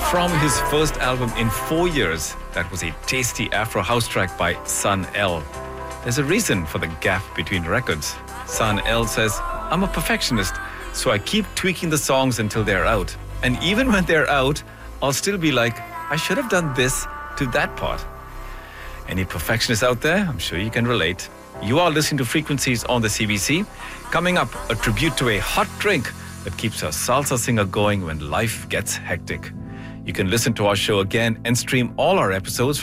From his first album in 4 years, that was a tasty Afro house track by Sun L. There's a reason for the gap between records. Sun L says, I'm a perfectionist, so I keep tweaking the songs until they're out. And even when they're out, I'll still be like, I should have done this to that part. Any perfectionists out there? I'm sure you can relate. You are listening to Frequencies on the CBC. Coming up, a tribute to a hot drink that keeps a salsa singer going when life gets hectic. You can listen to our show again and stream all our episodes